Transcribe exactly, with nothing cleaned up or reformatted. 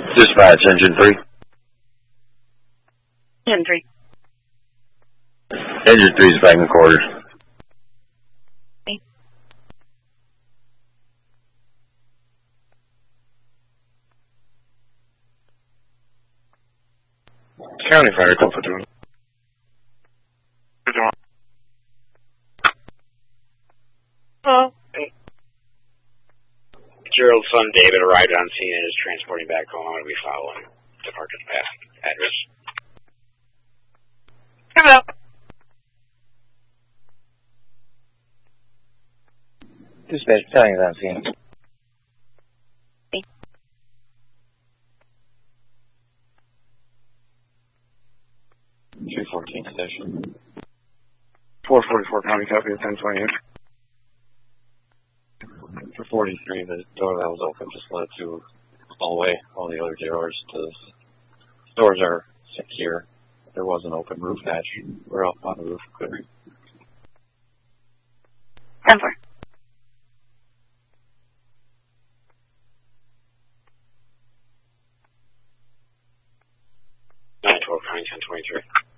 Dispatch, engine three. Engine three. Engine three is back in quarters. Okay. County Fire, call for doing. Hello. Hey. Gerald son David arrived on scene and is transporting back home. I'm going to be following Department Path address. Hello. Dispatch, battalion is on scene. Okay. two fourteen station. four forty-four County, copy of ten twenty-eight. For forty-three, the door that was open just led to hallway. All the other doors to the doors are secure. There was an open roof hatch. We're up on the roof clearing. ten four. nine twelve County ten twenty-three.